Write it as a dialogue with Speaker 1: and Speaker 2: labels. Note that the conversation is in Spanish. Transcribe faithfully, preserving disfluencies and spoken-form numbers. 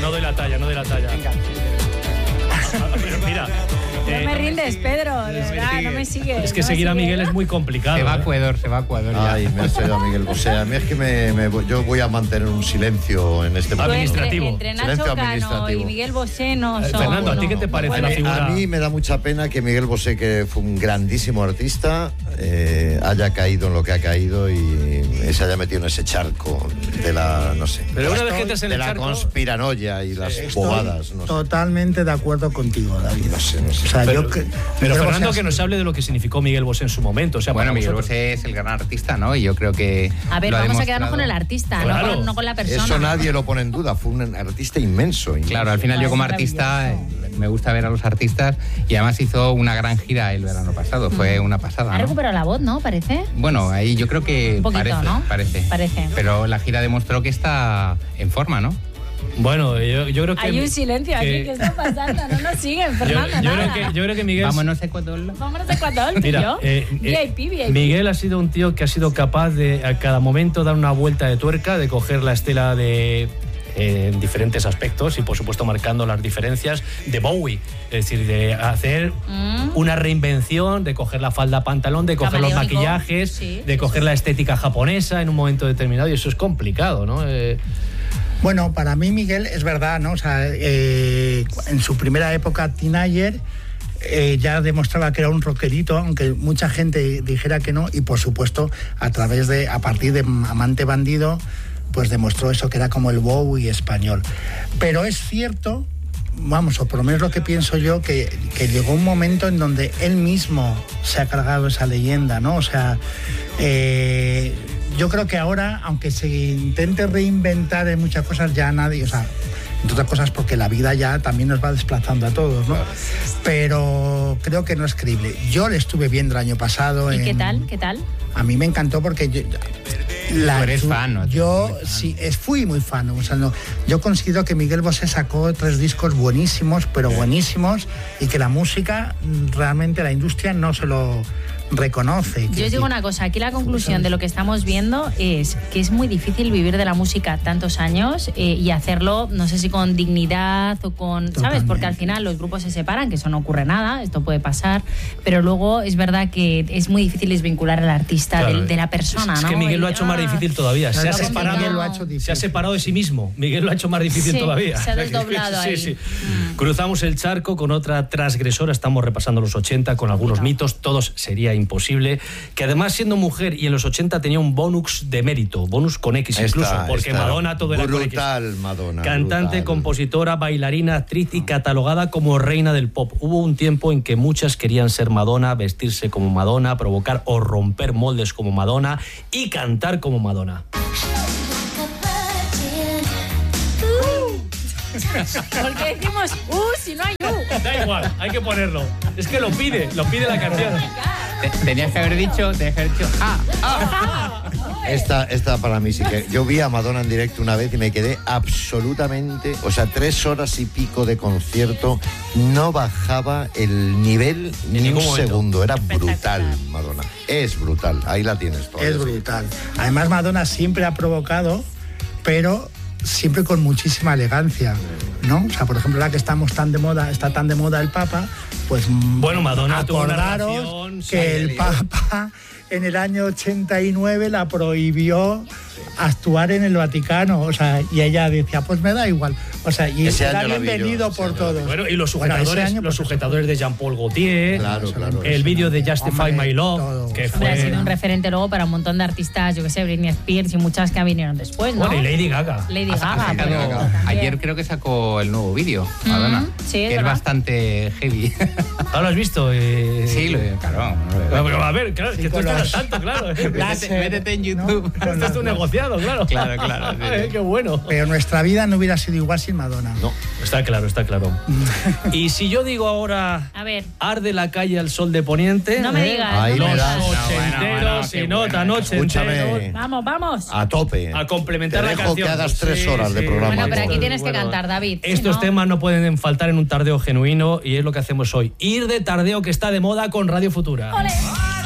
Speaker 1: no doy la talla, no doy la talla.
Speaker 2: Venga.
Speaker 1: Pero mira...
Speaker 3: No
Speaker 1: eh,
Speaker 3: me rindes, Pedro, de verdad, no me sigues.
Speaker 1: Es que
Speaker 3: ¿no me
Speaker 1: seguir a
Speaker 3: sigues?
Speaker 1: Miguel es muy complicado.
Speaker 2: Se va a
Speaker 1: ¿eh?
Speaker 2: Ecuador, se va a Ecuador ya.
Speaker 4: Ay, me has traído a Miguel Bosé. A mí es que me, me, yo voy a mantener un silencio en este
Speaker 3: Tú
Speaker 4: momento.
Speaker 1: Administrativo.
Speaker 3: Entre, entre
Speaker 4: Silencio
Speaker 3: Nacho Cano
Speaker 4: administrativo.
Speaker 3: y Miguel Bosé no
Speaker 1: Eh,
Speaker 3: son...
Speaker 1: Fernando, ¿a ti
Speaker 3: no.
Speaker 1: qué te parece
Speaker 3: Bueno,
Speaker 1: la figura?
Speaker 4: A mí me da mucha pena que Miguel Bosé, que fue un grandísimo artista, eh, haya caído en lo que ha caído y se haya metido en ese charco de la, no sé,
Speaker 1: Pero
Speaker 4: de
Speaker 1: una
Speaker 4: la-
Speaker 1: vez que entres en
Speaker 4: de
Speaker 1: el
Speaker 4: la
Speaker 1: charco-
Speaker 4: conspiranoia y las
Speaker 5: Estoy
Speaker 4: bobadas. No sé.
Speaker 5: totalmente de acuerdo contigo, David.
Speaker 4: No sé, no sé.
Speaker 5: O sea,
Speaker 1: Pero,
Speaker 5: yo que,
Speaker 1: pero
Speaker 5: Miguel
Speaker 1: Fernando,
Speaker 5: Bosé
Speaker 1: que nos hable de lo que significó Miguel Bosé en su momento. O sea,
Speaker 2: Bueno,
Speaker 1: para
Speaker 2: Miguel
Speaker 1: vosotros.
Speaker 2: Bosé es el gran artista, ¿no? Y yo creo que
Speaker 3: A ver,
Speaker 2: lo ha
Speaker 3: vamos a
Speaker 2: demostrado.
Speaker 3: quedarnos con el artista,
Speaker 1: Claro.
Speaker 3: no, con, no con la persona.
Speaker 4: Eso nadie lo pone en duda. Fue un artista inmenso. inmenso.
Speaker 2: Claro, al final yo
Speaker 3: Es
Speaker 2: como artista eh, me gusta ver a los artistas y además hizo una gran gira el verano pasado. Fue una pasada,
Speaker 3: Ha
Speaker 2: ¿no?
Speaker 3: recuperado la voz, ¿no? Parece.
Speaker 2: Bueno, ahí yo creo que
Speaker 3: Un poquito,
Speaker 2: parece,
Speaker 3: ¿no?
Speaker 2: parece.
Speaker 3: Parece.
Speaker 2: Pero la gira demostró que está en forma, ¿no?
Speaker 1: Bueno, yo, yo creo que...
Speaker 3: Hay un silencio
Speaker 1: que-
Speaker 3: aquí, ¿qué está pasando? No nos siguen,
Speaker 1: Yo,
Speaker 3: Fernando,
Speaker 1: yo
Speaker 3: nada.
Speaker 1: creo que, yo creo que Miguel...
Speaker 2: Vámonos a Ecuador.
Speaker 3: Vámonos a Ecuador, tú y
Speaker 1: Mira,
Speaker 3: yo.
Speaker 1: eh, eh,
Speaker 3: V I P, V I P.
Speaker 1: Miguel ha sido un tío que ha sido capaz de a cada momento dar una vuelta de tuerca, de coger la estela de eh, en diferentes aspectos y por supuesto marcando las diferencias de Bowie, es decir, de hacer
Speaker 3: Mm.
Speaker 1: una reinvención, de coger la falda pantalón, de coger los
Speaker 3: Camaleónico.
Speaker 1: maquillajes,
Speaker 3: Sí,
Speaker 1: de
Speaker 3: sí,
Speaker 1: coger
Speaker 3: sí.
Speaker 1: la estética japonesa en un momento determinado y eso es complicado, ¿no? Eh,
Speaker 5: Bueno, para mí Miguel es verdad, ¿no? O sea, eh, en su primera época teenager eh, ya demostraba que era un rockerito, aunque mucha gente dijera que no, y por supuesto a través de, a partir de Amante Bandido, pues demostró eso que era como el Bowie español. Pero es cierto, vamos, o por lo menos lo que pienso yo, que, que llegó un momento en donde él mismo se ha cargado esa leyenda, ¿no? O sea, eh, yo creo que ahora, aunque se intente reinventar en muchas cosas, ya nadie, o sea, entre otras cosas porque la vida ya también nos va desplazando a todos, ¿no? Pero creo que no es creíble. Yo le estuve viendo el año pasado.
Speaker 3: ¿Y
Speaker 5: en-
Speaker 3: qué tal? ¿Qué tal?
Speaker 5: A mí me encantó porque yo, la-
Speaker 2: Tú eres
Speaker 5: su-
Speaker 2: fan, ¿no?
Speaker 5: Yo
Speaker 2: Muy fan.
Speaker 5: sí, es, fui muy fan. O sea, no, yo considero que Miguel Bosé sacó tres discos buenísimos, pero buenísimos, y que la música, realmente la industria no se lo reconoce.
Speaker 3: Yo
Speaker 5: Quiero
Speaker 3: os digo
Speaker 5: decir,
Speaker 3: una cosa, aquí la conclusión de lo que estamos viendo es que es muy difícil vivir de la música tantos años eh, y hacerlo, no sé si con dignidad o con, ¿sabes?
Speaker 5: Totalmente.
Speaker 3: Porque al final los grupos se separan, que eso no ocurre nada, esto puede pasar, pero luego es verdad que es muy difícil desvincular al artista
Speaker 1: Claro,
Speaker 3: de, de la persona,
Speaker 1: es,
Speaker 3: ¿no?
Speaker 1: es que Miguel lo ha
Speaker 3: Y,
Speaker 1: hecho más
Speaker 3: ah,
Speaker 1: difícil todavía. Se ha
Speaker 5: Claro,
Speaker 1: separado,
Speaker 5: Miguel lo ha hecho
Speaker 1: se ha
Speaker 5: difícil.
Speaker 1: separado de sí mismo. Miguel lo ha hecho más difícil
Speaker 3: Sí,
Speaker 1: todavía.
Speaker 3: se ha desdoblado
Speaker 1: sí,
Speaker 3: ahí.
Speaker 1: sí. Cruzamos el charco con otra transgresora. Estamos repasando los ochenta con algunos mitos. Todos sería imposible. Que además, siendo mujer y en los ochenta tenía un bonus de mérito. Bonus con X incluso.
Speaker 4: Esta-
Speaker 1: porque
Speaker 4: esta
Speaker 1: Madonna todo era con X.
Speaker 4: brutal, Madonna.
Speaker 1: Cantante,
Speaker 4: brutal.
Speaker 1: compositora, bailarina, actriz y catalogada como reina del pop. Hubo un tiempo en que muchas querían ser Madonna, vestirse como Madonna, provocar o romper moldes como Madonna y cantar como Madonna.
Speaker 3: ¿Por qué decimos uh si no hay uh?
Speaker 1: Da igual, hay que ponerlo. Es que lo pide, lo pide la canción.
Speaker 2: Te- Tenías que haber dicho, tenías que haber dicho, ah, ah.
Speaker 4: Esta, esta para mí sí que... Yo vi a Madonna en directo una vez y me quedé absolutamente... O sea, tres horas y pico de concierto, no bajaba el nivel ni
Speaker 1: En
Speaker 4: un
Speaker 1: ningún momento.
Speaker 4: segundo. Era
Speaker 3: Espectacular.
Speaker 4: brutal, Madonna. Es brutal. Ahí la tienes. todavía.
Speaker 5: Es brutal. Además, Madonna siempre ha provocado, pero siempre con muchísima elegancia, ¿no? O sea, por ejemplo, la que estamos tan de moda, está tan de moda el Papa, pues
Speaker 1: Bueno, Madonna tuvo una
Speaker 5: acordaros
Speaker 1: relación,
Speaker 5: que
Speaker 1: sí,
Speaker 5: el
Speaker 1: sí.
Speaker 5: Papa en el año ochenta y nueve la prohibió actuar en el Vaticano, o sea, y ella decía, pues me da igual, o sea, y
Speaker 4: Ese
Speaker 5: era
Speaker 4: año la vi yo,
Speaker 5: bienvenido
Speaker 4: ese
Speaker 5: por
Speaker 4: año la
Speaker 5: todos.
Speaker 1: Bueno, y los
Speaker 5: Bueno, ese
Speaker 1: sujetadores,
Speaker 5: año,
Speaker 1: los
Speaker 5: pues,
Speaker 1: sujetadores de Jean-Paul Gaultier,
Speaker 4: Claro, claro.
Speaker 1: el vídeo de Justify
Speaker 5: Hombre,
Speaker 1: My Love,
Speaker 5: todo.
Speaker 1: que
Speaker 3: Hombre, ha
Speaker 1: fue...
Speaker 3: sido un referente luego para un montón de artistas, yo que sé, Britney Spears y muchas que vinieron después, ¿no?
Speaker 1: Bueno, y Lady Gaga.
Speaker 3: Lady
Speaker 2: Ha
Speaker 3: Gaga,
Speaker 2: sacado-
Speaker 3: pero también.
Speaker 2: ayer creo que sacó el nuevo vídeo, Madonna,
Speaker 3: sí, es
Speaker 2: que es
Speaker 3: verdad.
Speaker 2: bastante heavy.
Speaker 1: ¿Ah, lo has visto? Eh...
Speaker 2: Sí, lo, claro.
Speaker 1: Pero, A ver, claro, es que tú
Speaker 5: con
Speaker 1: estás al
Speaker 5: los-
Speaker 1: tanto, claro.
Speaker 2: Métete, métete en YouTube.
Speaker 1: Esto es un negociado, claro.
Speaker 2: Claro, claro, sí, sí.
Speaker 1: Eh, Qué bueno.
Speaker 5: Pero nuestra vida no hubiera sido igual sin Madonna.
Speaker 4: No.
Speaker 1: Está claro, está claro. Y si yo digo ahora,
Speaker 3: A ver,
Speaker 1: arde la calle al sol de poniente.
Speaker 3: no me
Speaker 1: ¿eh?
Speaker 3: digas.
Speaker 4: Ahí
Speaker 3: no
Speaker 4: me
Speaker 3: me
Speaker 4: das.
Speaker 3: digas.
Speaker 2: No, bueno,
Speaker 1: Ochenteros,
Speaker 2: bueno,
Speaker 1: se
Speaker 2: qué
Speaker 1: nota,
Speaker 2: bueno.
Speaker 1: ochenteros.
Speaker 4: Escúchame.
Speaker 3: Vamos, vamos.
Speaker 4: A tope.
Speaker 1: A complementar
Speaker 4: Te
Speaker 1: la
Speaker 4: dejo
Speaker 1: canción.
Speaker 4: que hagas tres
Speaker 1: Sí,
Speaker 4: horas de
Speaker 1: sí.
Speaker 4: programa.
Speaker 3: Bueno, pero aquí
Speaker 4: Bueno,
Speaker 3: tienes que cantar, David. si
Speaker 1: Estos
Speaker 3: no-
Speaker 1: temas no pueden faltar en un tardeo genuino y es lo que hacemos hoy. Ir de tardeo que está de moda con Radio Futura.
Speaker 3: ¡Ole!